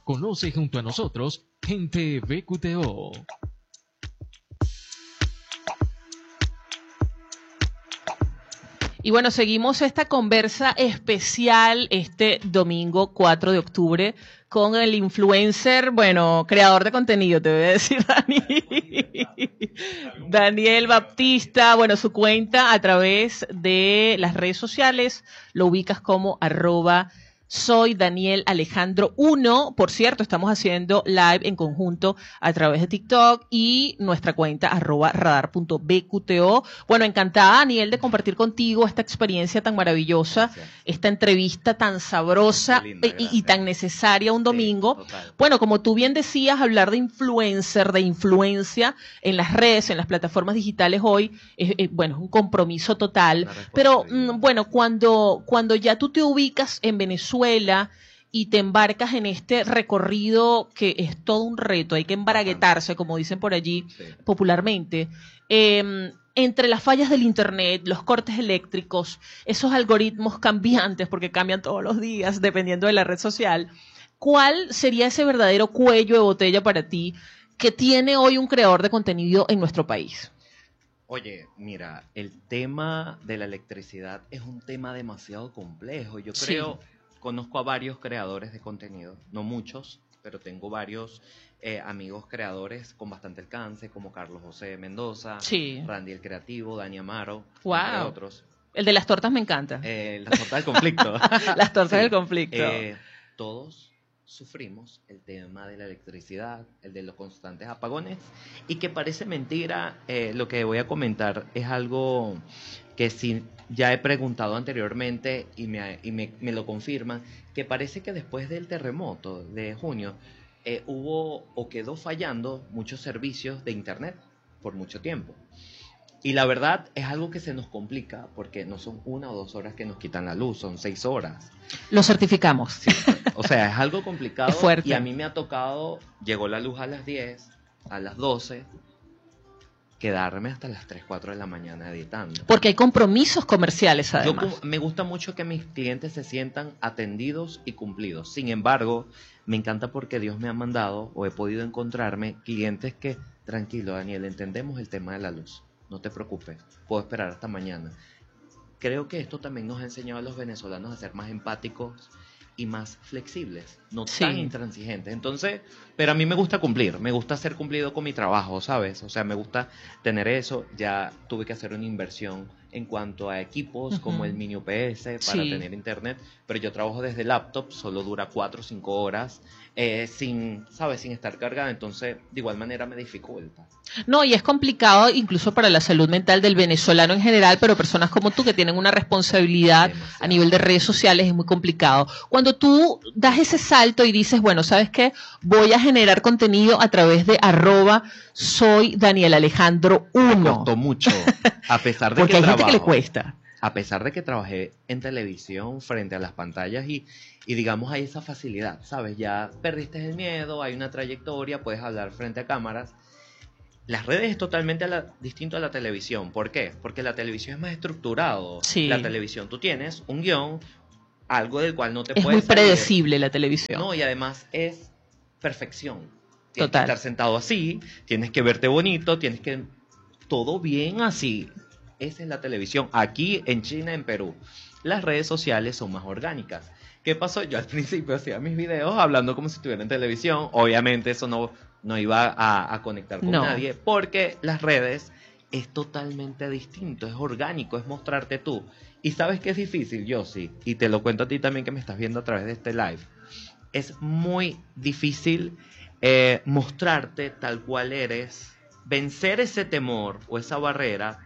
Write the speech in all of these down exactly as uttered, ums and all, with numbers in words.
Conoce junto a nosotros Gente B Q T O. Y bueno, seguimos esta conversa especial este domingo cuatro de octubre con el influencer, bueno, creador de contenido, te voy a decir, Dani. Daniel Baptista, bueno, su cuenta a través de las redes sociales lo ubicas como arroba soy Daniel Alejandro uno. Por cierto, estamos haciendo live en conjunto a través de TikTok y nuestra cuenta arroba radar punto b q t o. Bueno, encantada, Daniel, de compartir contigo esta experiencia tan maravillosa, gracias. Esta entrevista tan sabrosa linda, y, y tan necesaria un domingo. Sí, bueno, como tú bien decías, hablar de influencer, de influencia en las redes, en las plataformas digitales hoy, es, es bueno, es un compromiso total. Pero, mm, bueno, cuando, cuando ya tú te ubicas en Venezuela, y te embarcas en este recorrido que es todo un reto, hay que embaraguetarse, como dicen por allí sí. popularmente, eh, entre las fallas del internet, los cortes eléctricos, esos algoritmos cambiantes, porque cambian todos los días dependiendo de la red social, ¿cuál sería ese verdadero cuello de botella para ti que tiene hoy un creador de contenido en nuestro país? Oye, mira, el tema de la electricidad es un tema demasiado complejo. Yo creo... Sí. Conozco a varios creadores de contenido, no muchos, pero tengo varios eh, amigos creadores con bastante alcance, como Carlos José Mendoza, sí. Randy el Creativo, Dani Amaro, wow. entre otros. El de las tortas me encanta. Eh, las tortas del conflicto. Las tortas sí. del conflicto. Eh, todos sufrimos el tema de la electricidad, el de los constantes apagones, y que parece mentira, eh, lo que voy a comentar es algo que sí ya he preguntado anteriormente y me, y me, me lo confirman, que parece que después del terremoto de junio eh, hubo o quedó fallando muchos servicios de internet por mucho tiempo. Y la verdad es algo que se nos complica porque no son una o dos horas que nos quitan la luz, son seis horas. Lo certificamos. Sí, o sea, es algo complicado. Es fuerte. Y a mí me ha tocado, llegó la luz a las diez, a las doce, quedarme hasta las tres, cuatro de la mañana editando. Porque hay compromisos comerciales, además. Yo, me gusta mucho que mis clientes se sientan atendidos y cumplidos. Sin embargo, me encanta porque Dios me ha mandado o he podido encontrarme clientes que, tranquilo, Daniel, entendemos el tema de la luz. No te preocupes, puedo esperar hasta mañana. Creo que esto también nos ha enseñado a los venezolanos a ser más empáticos y más flexibles, no sí. tan intransigentes. Entonces, pero a mí me gusta cumplir, me gusta ser cumplido con mi trabajo, ¿sabes? O sea, me gusta tener eso. Ya tuve que hacer una inversión en cuanto a equipos uh-huh. como el mini U P S para sí. tener internet, pero yo trabajo desde laptop, solo dura cuatro o cinco horas, eh, sin, ¿sabes? Sin estar cargada, entonces de igual manera me dificulta. No, y es complicado incluso para la salud mental del venezolano en general, pero personas como tú que tienen una responsabilidad demasiado. A nivel de redes sociales es muy complicado. Cuando tú das ese salto y dices, bueno, ¿sabes qué? Voy a generar contenido a través de arroba soy Daniel Alejandro uno. Me costó mucho, a pesar de Porque que hay trabajo, gente que le cuesta. A pesar de que trabajé en televisión frente a las pantallas y, y digamos hay esa facilidad, ¿sabes? Ya perdiste el miedo, hay una trayectoria, puedes hablar frente a cámaras. Las redes es totalmente a la, distinto a la televisión. ¿Por qué? Porque la televisión es más estructurado. Sí. La televisión, tú tienes un guión, algo del cual no te es puedes muy predecible salir. La televisión. No, y además es perfección. Total. Tienes que estar sentado así, tienes que verte bonito, tienes que... Todo bien así. Esa es la televisión. Aquí en China, en Perú, las redes sociales son más orgánicas. ¿Qué pasó? Yo al principio hacía mis videos hablando como si estuviera en televisión. Obviamente eso no, no iba a, a conectar con no. nadie, porque las redes es totalmente distinto, es orgánico, es mostrarte tú. ¿Y sabes qué es difícil? Yo sí, y te lo cuento a ti también que me estás viendo a través de este live. Es muy difícil eh, mostrarte tal cual eres, vencer ese temor o esa barrera.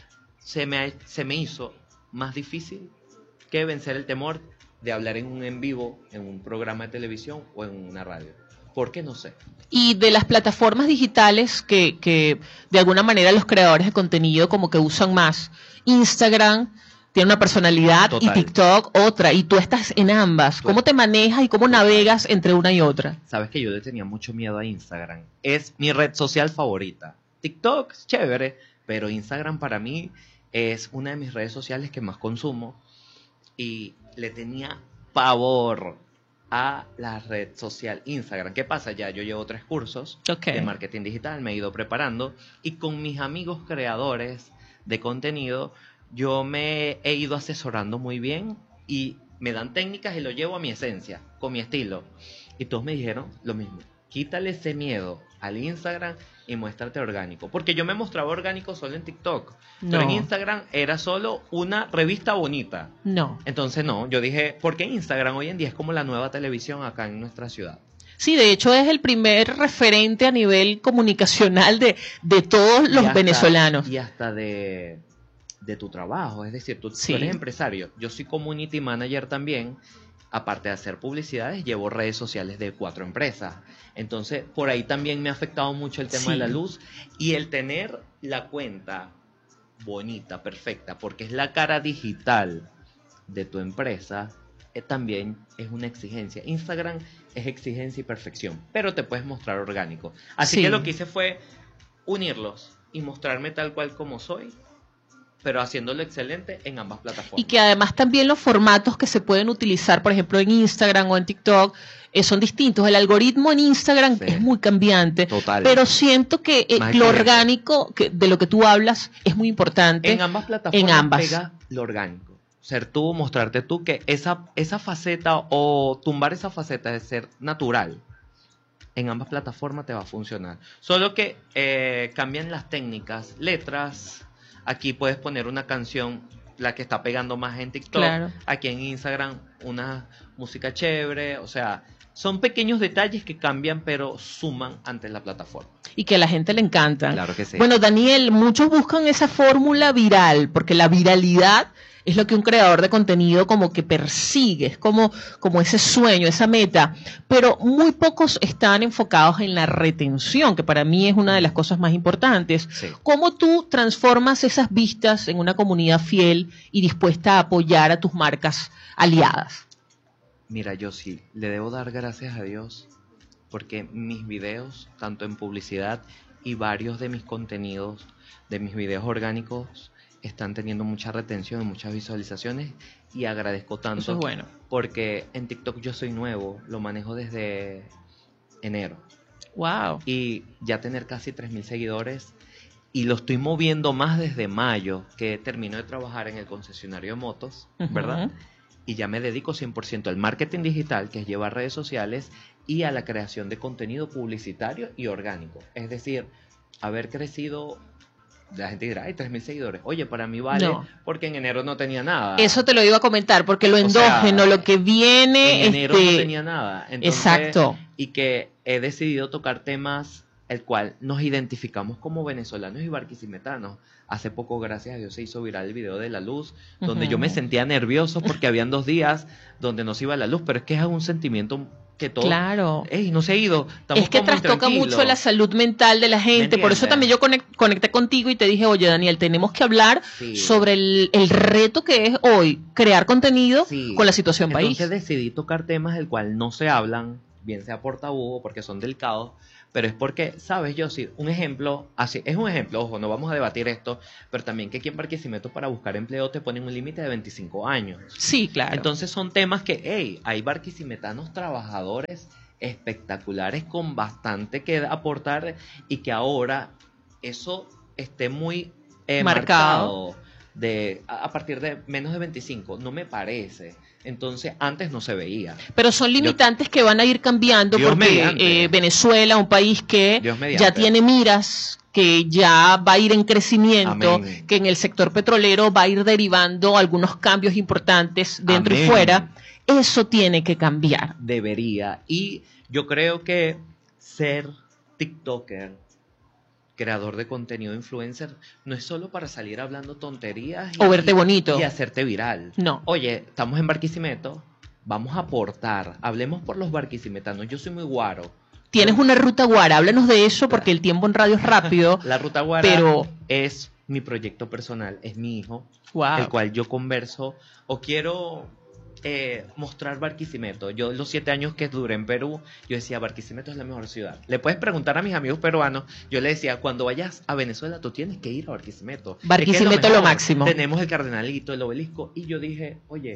Se me, se me hizo más difícil que vencer el temor de hablar en un en vivo, en un programa de televisión o en una radio. ¿Por qué? No sé. Y de las plataformas digitales que, que de alguna manera los creadores de contenido como que usan más, Instagram tiene una personalidad Total. Y TikTok otra, y tú estás en ambas. ¿Cómo te manejas y cómo navegas entre una y otra? Sabes que yo le tenía mucho miedo a Instagram. Es mi red social favorita. TikTok es chévere, pero Instagram para mí es una de mis redes sociales que más consumo y le tenía pavor, a la red social Instagram. ¿Qué pasa? Ya yo llevo tres cursos Okay. de marketing digital, me he ido preparando y con mis amigos creadores de contenido yo me he ido asesorando muy bien y me dan técnicas y lo llevo a mi esencia, con mi estilo. Y todos me dijeron lo mismo: quítale ese miedo al Instagram y muéstrate orgánico. Porque yo me mostraba orgánico solo en TikTok, No. pero en Instagram era solo una revista bonita. No. Entonces no, yo dije, porque Instagram hoy en día es como la nueva televisión acá en nuestra ciudad. Sí, de hecho es el primer referente a nivel comunicacional de, de todos los Y hasta- venezolanos. Y hasta de, de tu trabajo, es decir, tú, Sí. tú eres empresario, yo soy community manager también. Aparte de hacer publicidades, llevo redes sociales de cuatro empresas. Entonces, por ahí también me ha afectado mucho el tema Sí. de la luz y el tener la cuenta bonita, perfecta, porque es la cara digital de tu empresa, eh, también es una exigencia. Instagram es exigencia y perfección, pero te puedes mostrar orgánico. Así Sí. que lo que hice fue unirlos y mostrarme tal cual como soy, pero haciéndolo excelente en ambas plataformas. Y que además también los formatos que se pueden utilizar, por ejemplo, en Instagram o en TikTok, eh, son distintos. El algoritmo en Instagram Sí. es muy cambiante, Total. pero siento que eh, Más lo excelente. orgánico que, de lo que tú hablas es muy importante. En ambas plataformas En ambas. pega lo orgánico. Ser tú, mostrarte tú, que esa, esa faceta o tumbar esa faceta de ser natural, en ambas plataformas te va a funcionar. Solo que eh, cambian las técnicas, letras. Aquí puedes poner una canción, la que está pegando más en TikTok. Claro. Aquí en Instagram, una música chévere. O sea, son pequeños detalles que cambian, pero suman ante la plataforma. Y que a la gente le encanta. Claro que sí. Bueno, Daniel, muchos buscan esa fórmula viral, porque la viralidad es lo que un creador de contenido como que persigue, es como, como ese sueño, esa meta, pero muy pocos están enfocados en la retención, que para mí es una de las cosas más importantes. Sí. ¿Cómo tú transformas esas vistas en una comunidad fiel y dispuesta a apoyar a tus marcas aliadas? Mira, yo sí, le debo dar gracias a Dios porque mis videos, tanto en publicidad y varios de mis contenidos, de mis videos orgánicos, están teniendo mucha retención y muchas visualizaciones y agradezco tanto. Eso es bueno. Porque en TikTok yo soy nuevo, lo manejo desde enero Wow. y ya tener casi tres mil seguidores y lo estoy moviendo más desde mayo, que termino de trabajar en el concesionario de motos, ¿verdad? Ujú. Y ya me dedico cien por ciento al marketing digital, que es llevar redes sociales, y a la creación de contenido publicitario y orgánico. Es decir, haber crecido, la gente dirá, hay tres mil seguidores. Oye, para mí vale, No. porque en enero no tenía nada. Eso te lo iba a comentar, porque lo O sea, endógeno, lo que viene... En enero este, no tenía nada. Entonces, exacto. Y que he decidido tocar temas el cual nos identificamos como venezolanos y barquisimetanos. Hace poco, gracias a Dios, se hizo viral el video de la luz, donde Ujú. yo me sentía nervioso porque habían dos días donde no se iba la luz, pero es que es un sentimiento que todo... Claro. ¡Ey, no se ha ido! Estamos Es que como trastoca intranquilos. mucho la salud mental de la gente. Por eso entiendes? también yo conect- conecté contigo y te dije, oye, Daniel, tenemos que hablar Sí. sobre el, el reto que es hoy crear contenido Sí. con la situación Entonces país. decidí tocar temas del cual no se hablan, bien sea por tabú o porque son delicados, pero es porque, ¿sabes, yo sí, un ejemplo, así, es un ejemplo, ojo, no vamos a debatir esto, pero también que aquí en Barquisimeto para buscar empleo te ponen un límite de veinticinco años. Sí, claro. Entonces son temas que, hey, hay barquisimetanos trabajadores espectaculares con bastante que aportar y que ahora eso esté muy eh, Marcado. marcado de, a, a partir de menos de veinticinco, no me parece. Entonces antes no se veía. Pero son limitantes que van a ir cambiando Dios porque mediante. eh, Venezuela, un país que Dios mediante. ya tiene miras, que ya va a ir en crecimiento, Amén. que en el sector petrolero va a ir derivando algunos cambios importantes dentro y Amén. fuera. Eso tiene que cambiar. Debería. Y yo creo que ser TikToker, creador de contenido, influencer, no es solo para salir hablando tonterías y, O verte bonito. y hacerte viral. No. Oye, estamos en Barquisimeto, vamos a aportar, hablemos por los barquisimetanos. Yo soy muy guaro. Tienes una ruta guara, háblanos de eso porque el tiempo en radio es rápido. La Ruta Guara Pero- es mi proyecto personal, es mi hijo, Wow. el cual yo converso o quiero eh, mostrar Barquisimeto. Yo los siete años que duré en Perú, yo decía, Barquisimeto es la mejor ciudad. Le puedes preguntar a mis amigos peruanos, yo le decía, cuando vayas a Venezuela tú tienes que ir a Barquisimeto. Barquisimeto Es que es lo mejor. máximo. Tenemos el Cardenalito, el Obelisco, y yo dije, oye,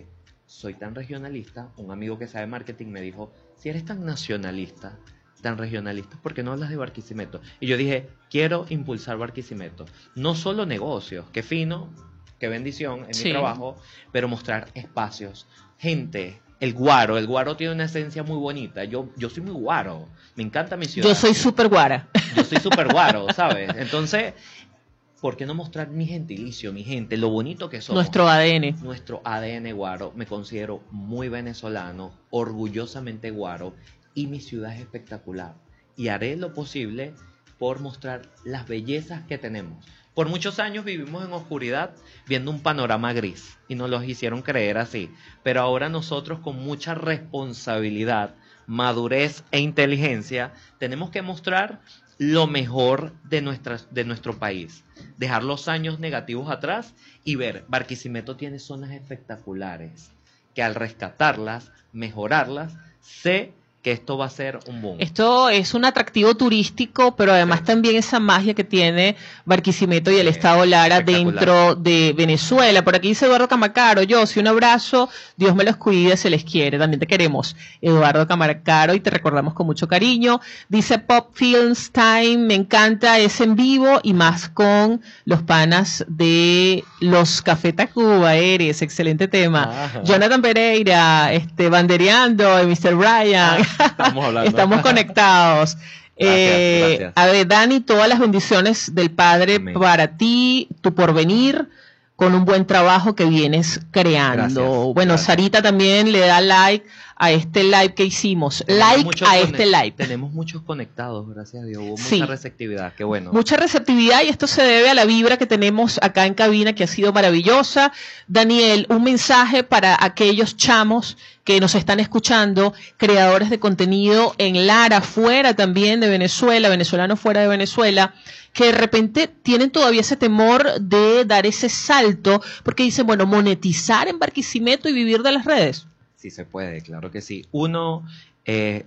soy tan regionalista, un amigo que sabe marketing me dijo, si eres tan nacionalista, tan regionalista, ¿por qué no hablas de Barquisimeto? Y yo dije, quiero impulsar Barquisimeto. No solo negocios, qué fino, qué bendición en Sí. mi trabajo, pero mostrar espacios, gente, el guaro. El guaro tiene una esencia muy bonita. Yo, yo soy muy guaro, me encanta mi ciudad. Yo soy súper guara. Yo soy súper guaro, ¿sabes? Entonces, ¿por qué no mostrar mi gentilicio, mi gente, lo bonito que somos? Nuestro A D N. Nuestro A D N guaro. Me considero muy venezolano, orgullosamente guaro, y mi ciudad es espectacular. Y haré lo posible por mostrar las bellezas que tenemos. Por muchos años vivimos en oscuridad viendo un panorama gris y nos los hicieron creer así. Pero ahora nosotros, con mucha responsabilidad, madurez e inteligencia, tenemos que mostrar lo mejor de, nuestras, de nuestro país. Dejar los años negativos atrás y ver, Barquisimeto tiene zonas espectaculares que al rescatarlas, mejorarlas, sé que esto va a ser un boom. Esto es un atractivo turístico, pero además Sí. también esa magia que tiene Barquisimeto y el Sí, Estado Lara espectacular. dentro de Venezuela. Por aquí dice Eduardo Camacaro, yo, si un abrazo, Dios me los cuide, se les quiere. También te queremos, Eduardo Camacaro, y te recordamos con mucho cariño. Dice Pop Films Time, me encanta ese en vivo y más con los panas de los Café Tacuba, eres, excelente tema. Ajá. Jonathan Pereira, este, bandereando, mister Brian. Estamos hablando. Estamos conectados. Eh, gracias. A ver, Dani, todas las bendiciones del Padre Amén. para ti, tu porvenir, con un buen trabajo que vienes creando. Gracias, bueno, gracias. Sarita también le da like a este live que hicimos. Tenemos Like muchos a conect- este live. Tenemos muchos conectados, gracias a Dios. Hubo Sí. mucha receptividad, qué bueno. Mucha receptividad y esto se debe a la vibra que tenemos acá en cabina, que ha sido maravillosa. Daniel, un mensaje para aquellos chamos que nos están escuchando, creadores de contenido en Lara, fuera también de Venezuela, venezolanos fuera de Venezuela, que de repente tienen todavía ese temor de dar ese salto, porque dicen, bueno, monetizar en Barquisimeto y vivir de las redes. Sí se puede, claro que sí. Uno, eh,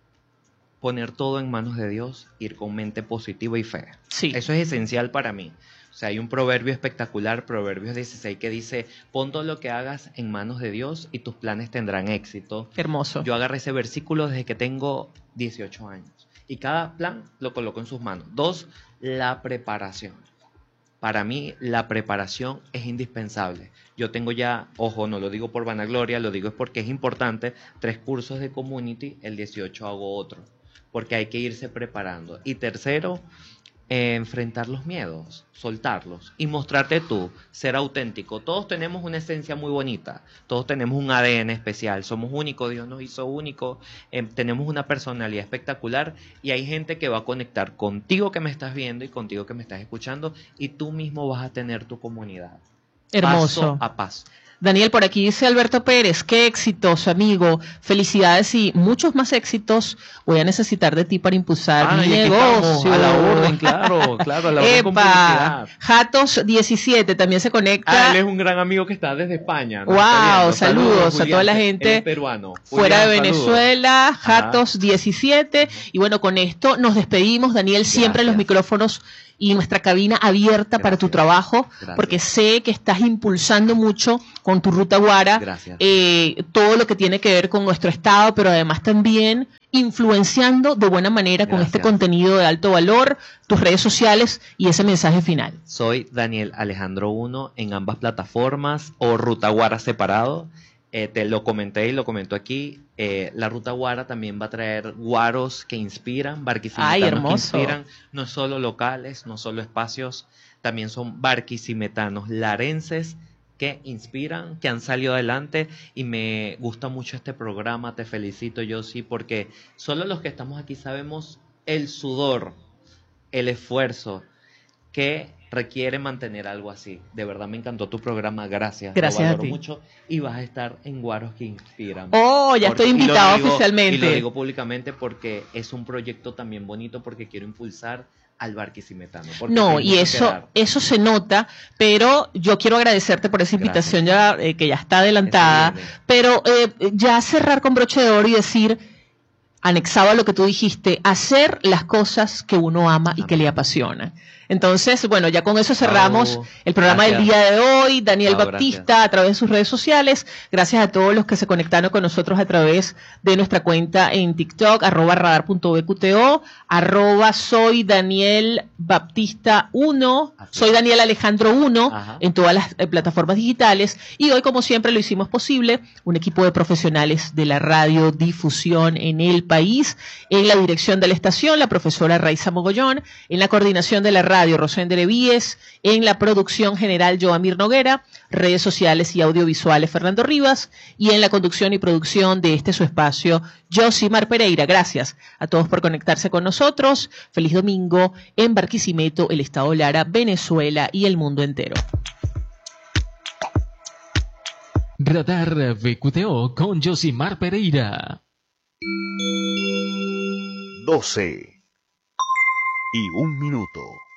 poner todo en manos de Dios, ir con mente positiva y fe. Sí. Eso es esencial para mí. O sea, hay un proverbio espectacular, Proverbios dieciséis, que dice, pon todo lo que hagas en manos de Dios y tus planes tendrán éxito. Hermoso. Yo agarré ese versículo desde que tengo dieciocho años. Y cada plan lo coloco en sus manos. Dos, la preparación. Para mí, la preparación es indispensable. Yo tengo ya, ojo, no lo digo por vanagloria, lo digo es porque es importante, tres cursos de community, el dieciocho hago otro. Porque hay que irse preparando. Y tercero, eh, enfrentar los miedos, soltarlos y mostrarte tú, ser auténtico. Todos tenemos una esencia muy bonita, todos tenemos un A D N especial, somos únicos, Dios nos hizo únicos, eh, tenemos una personalidad espectacular y hay gente que va a conectar contigo que me estás viendo y contigo que me estás escuchando y tú mismo vas a tener tu comunidad. Hermoso. Paso a paso. Daniel, por aquí dice Alberto Pérez, qué éxitos, amigo, felicidades y muchos más éxitos voy a necesitar de ti para impulsar Ah, mi y aquí negocio. estamos, a la orden, claro, claro, a la orden con Epa, publicidad. Jatos diecisiete también se conecta. Ah, él es un gran amigo que está desde España. ¿no? Wow, Está viendo. saludos a Julián, toda la él gente es peruano. fuera Julián, de saludos. Venezuela, Jatos diecisiete. Y bueno, con esto nos despedimos, Daniel, siempre los Gracias. micrófonos y nuestra cabina abierta para tu Gracias. trabajo, Gracias. porque sé que estás impulsando mucho con tu Ruta Guara Gracias. eh, todo lo que tiene que ver con nuestro estado, pero además también influenciando de buena manera con este Gracias. contenido de alto valor, tus redes sociales y ese mensaje final. Soy Daniel Alejandro uno en ambas plataformas o Ruta Guara separado. Eh, te lo comenté y lo comento aquí. Eh, la Ruta Guara también va a traer guaros que inspiran, barquisimetanos Ay, que hermoso. inspiran, no solo locales, no solo espacios, también son barquisimetanos larenses que inspiran, que han salido adelante y me gusta mucho este programa, te felicito yo sí, porque solo los que estamos aquí sabemos el sudor, el esfuerzo que requiere mantener algo así. De verdad me encantó tu programa, gracias. Gracias lo a valoro ti. mucho y vas a estar en Guaros que Inspiran. Oh, ya Porque- estoy y lo invitado digo- oficialmente. Y lo digo públicamente porque es un proyecto también bonito porque quiero impulsar al barquisimetano. porque No, tengo y que eso, quedar. eso se nota, pero yo quiero agradecerte por esa invitación ya, eh, que ya está adelantada, Eso viene. pero eh, ya cerrar con broche de oro y decir, anexado a lo que tú dijiste, hacer las cosas que uno ama y que le apasionan. Entonces, bueno, ya con eso cerramos Oh, el programa gracias. del día de hoy. Daniel Chao, Baptista, gracias. a través de sus redes sociales. Gracias a todos los que se conectaron con nosotros a través de nuestra cuenta en TikTok, arroba radar punto b q t o, arroba soy Daniel Baptista uno, Así soy es. Daniel Alejandro uno, Ajá. en todas las eh, plataformas digitales. Y hoy, como siempre, lo hicimos posible, un equipo de profesionales de la radiodifusión en el país. En la dirección de la estación, la profesora Raiza Mogollón. En la coordinación de la radio, Rosende Víez. En la producción general, Joamir Noguera. Redes sociales y audiovisuales, Fernando Rivas. Y en la conducción y producción de este su espacio, Josimar Pereira. Gracias a todos por conectarse con nosotros. Feliz domingo en Barquisimeto, el estado Lara, Venezuela y el mundo entero. Radar V Q T O con Josimar Pereira. doce y un minuto.